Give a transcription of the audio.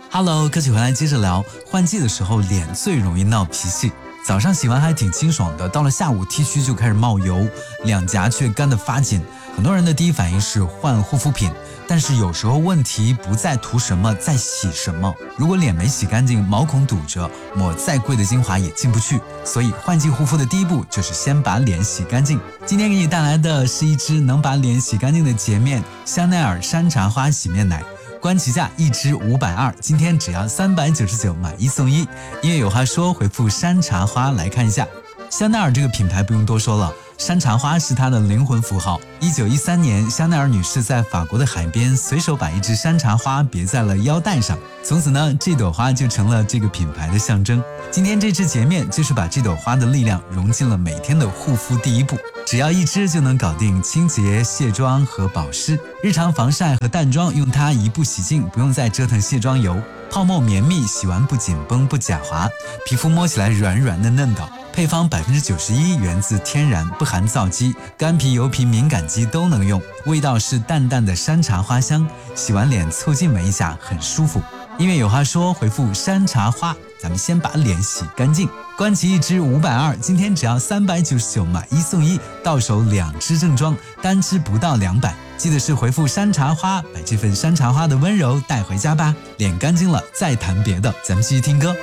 Hello， 歌曲回来接着聊。换季的时候脸最容易闹脾气，早上洗完还挺清爽的，到了下午 T 区就开始冒油，两颊却干得发紧。很多人的第一反应是换护肤品，但是有时候问题不在涂什么，在洗什么。如果脸没洗干净，毛孔堵着，抹再贵的精华也进不去。所以换季护肤的第一步就是先把脸洗干净。今天给你带来的是一支能把脸洗干净的洁面——香奈儿山茶花洗面奶。官旗价一支520，今天只要399买1送1。因为有话说，回复山茶花来看一下。香奈儿这个品牌不用多说了，山茶花是它的灵魂符号。1913年，香奈儿女士在法国的海边随手把一支山茶花别在了腰带上，从此呢，这朵花就成了这个品牌的象征。今天这支洁面就是把这朵花的力量融进了每天的护肤第一步，只要一支就能搞定清洁、卸妆和保湿。日常防晒和淡妆用它一步洗净，不用再折腾卸妆油，泡沫绵密，洗完不紧绷不假滑，皮肤摸起来软软的嫩的。配方91%源自天然，不含皂基，干皮、油皮、敏感肌都能用。味道是淡淡的山茶花香，洗完脸凑近闻一下，很舒服。因为有话说，回复山茶花，咱们先把脸洗干净。官旗一支520，今天只要399买1送1，到手2支正装，单支不到200。记得是回复山茶花，把这份山茶花的温柔带回家吧。脸干净了再谈别的，咱们继续听歌。